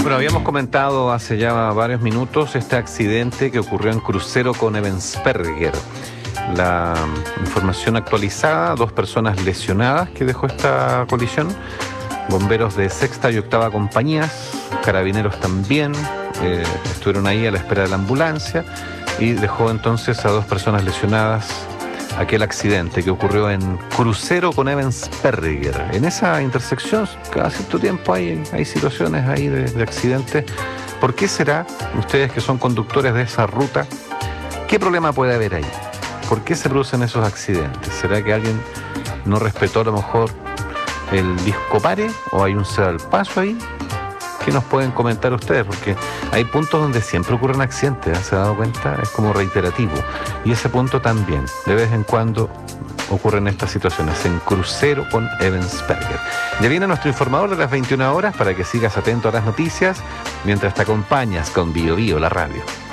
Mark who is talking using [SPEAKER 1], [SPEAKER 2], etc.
[SPEAKER 1] Bueno, habíamos comentado hace ya varios minutos este accidente que ocurrió en crucero con Ebensperger. La información actualizada, 2 personas lesionadas que dejó esta colisión, bomberos de sexta y octava compañías, carabineros también, estuvieron ahí a la espera de la ambulancia y dejó entonces a 2 personas lesionadas aquel accidente que ocurrió en crucero con Ebensperger. En esa intersección cada cierto tiempo hay situaciones ahí de accidentes. ¿Por qué será? Ustedes que son conductores de esa ruta, ¿qué problema puede haber ahí? ¿Por qué se producen esos accidentes? ¿Será que alguien no respetó a lo mejor el disco pare o hay un ceda al paso ahí? ¿Qué nos pueden comentar ustedes? Porque hay puntos donde siempre ocurren accidentes, ¿eh? ¿Se ha dado cuenta? Es como reiterativo. Y ese punto también, de vez en cuando ocurren estas situaciones, en crucero con Ebensperger. Ya viene nuestro informador de las 21 horas para que sigas atento a las noticias mientras te acompañas con Bio Bio, la radio.